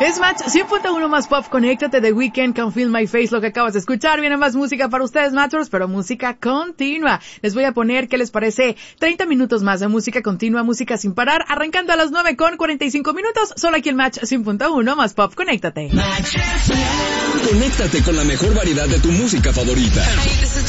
Es Match 100.1 más pop. Conéctate de Weekend con Feel My Face. Lo que acabas de escuchar, viene más música para ustedes, Matchers, pero música continua. Les voy a poner, ¿qué les parece? 30 minutos más de música continua, música sin parar, arrancando a las 9:45, solo aquí en Match 100.1 más pop. Conéctate. Conéctate con la mejor variedad de tu música favorita. Hey, this is